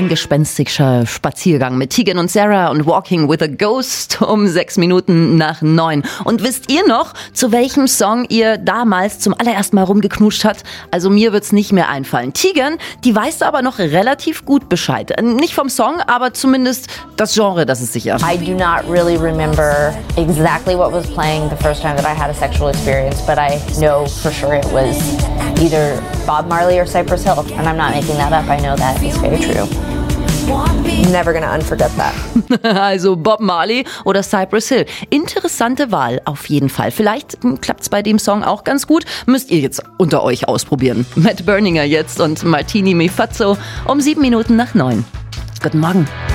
Ein gespenstischer Spaziergang mit Tegan und Sara und Walking with a Ghost um 6 Minuten nach 9. Und wisst ihr noch, zu welchem Song ihr damals zum allerersten Mal rumgeknutscht habt? Also mir wird's nicht mehr einfallen. Tegan, die weiß aber noch relativ gut Bescheid. Nicht vom Song, aber zumindest das Genre, das es sicher. I do not really remember exactly what was playing the first time that I had a sexual experience, but I know for sure it was either Bob Marley or Cypress Hill. And I'm not making that up, I know that is very true. Never gonna unforget that. Also Bob Marley oder Cypress Hill. Interessante Wahl auf jeden Fall. Vielleicht klappt's bei dem Song auch ganz gut. Müsst ihr jetzt unter euch ausprobieren. Matt Berninger jetzt und Martini Mi Fazzo um 7 Minuten nach 9. Guten Morgen.